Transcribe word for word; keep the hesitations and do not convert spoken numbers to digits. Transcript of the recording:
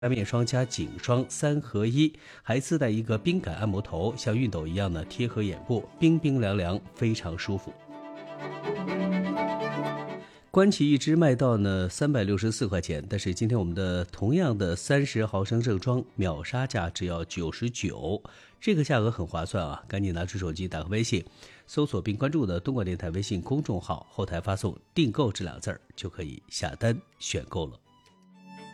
面霜加颈霜三合一，还自带一个冰感按摩头，像熨斗一样呢贴合眼部，冰冰凉凉，非常舒服。关起一支卖到呢三百六十四块钱，但是今天我们的同样的三十毫升正装秒杀价只要九十九，这个价格很划算啊！赶紧拿出手机，打开微信，搜索并关注的东莞电台微信公众号，后台发送订购这两字儿就可以下单选购了。